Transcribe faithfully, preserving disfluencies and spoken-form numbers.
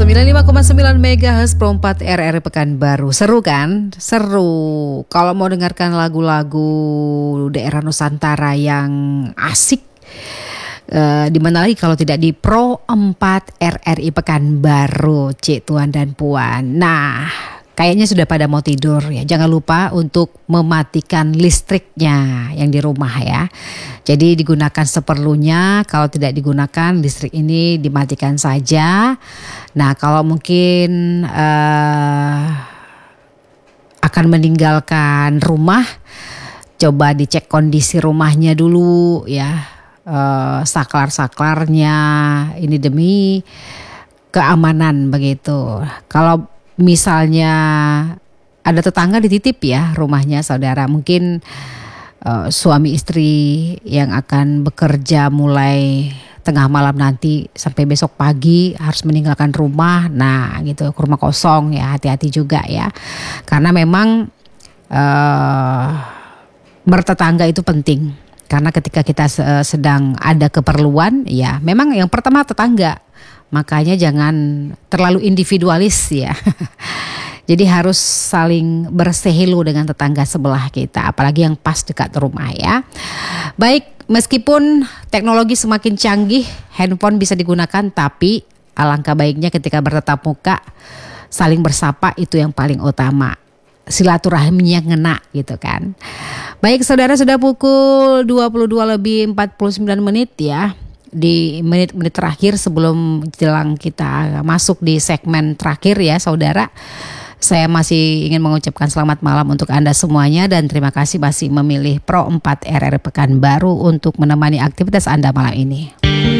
sembilan puluh lima koma sembilan megahertz Pro empat R R Pekanbaru. Seru kan? Seru. Kalau mau dengarkan lagu-lagu daerah Nusantara yang asik, uh, di mana lagi kalau tidak di Pro empat R R I Pekanbaru, Cik Tuan dan Puan. Nah, kayaknya sudah pada mau tidur ya. Jangan lupa untuk mematikan listriknya yang di rumah ya. Jadi digunakan seperlunya. Kalau tidak digunakan, listrik ini dimatikan saja. Nah, kalau mungkin uh, akan meninggalkan rumah, coba dicek kondisi rumahnya dulu ya. Uh, saklar-saklarnya ini demi keamanan begitu. Kalau misalnya ada tetangga dititip ya rumahnya saudara, mungkin uh, suami istri yang akan bekerja mulai tengah malam nanti sampai besok pagi harus meninggalkan rumah, nah gitu, rumah kosong ya, hati-hati juga ya, karena memang uh, bertetangga itu penting, karena ketika kita sedang ada keperluan ya, memang yang pertama tetangga. Makanya jangan terlalu individualis ya. Jadi harus saling bersehelu dengan tetangga sebelah kita, apalagi yang pas dekat rumah ya. Baik, meskipun teknologi semakin canggih, handphone bisa digunakan, tapi alangkah baiknya ketika bertatap muka saling bersapa, itu yang paling utama. Silaturahminya ngena gitu kan. Baik, saudara, sudah pukul dua puluh dua lebih empat puluh sembilan menit ya. Di menit-menit terakhir sebelum jelang kita masuk di segmen terakhir ya saudara, saya masih ingin mengucapkan selamat malam untuk Anda semuanya dan terima kasih masih memilih Pro empat R R Pekanbaru untuk menemani aktivitas Anda malam ini.